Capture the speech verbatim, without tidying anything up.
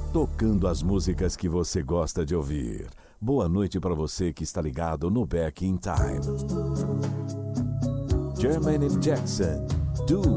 tocando as músicas que você gosta de ouvir. Boa noite para você que está ligado no Back in Time. Jermaine Jackson, Do.